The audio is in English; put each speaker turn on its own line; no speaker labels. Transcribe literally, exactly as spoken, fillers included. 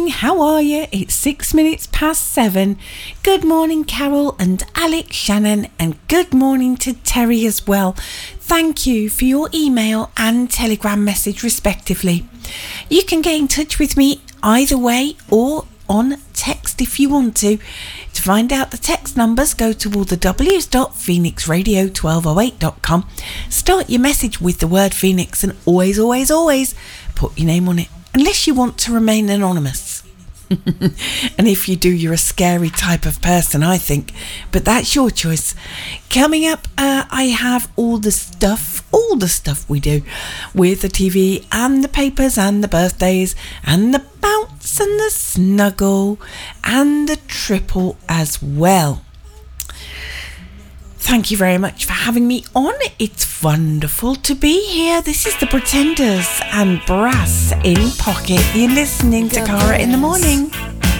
How are you? It's six minutes past seven. Good morning, Carol and Alex, Shannon, and good morning to Terry as well. Thank you for your email and telegram message respectively. You can get in touch with me either way or on text if you want to. To find out the text numbers, go to all the w's dot phoenix radio twelve oh eight dot com. Start your message with the word Phoenix and always, always, always put your name on it, unless you want to remain anonymous. And if you do, you're a scary type of person, I think, but that's your choice. Coming up, uh, I have all the stuff, all the stuff we do with the T V and the papers and the birthdays and the bounce and the snuggle and the triple as well. Thank you very much for having me on. It's wonderful to be here. This is the Pretenders and Brass in Pocket. You're listening to Cara in the Morning.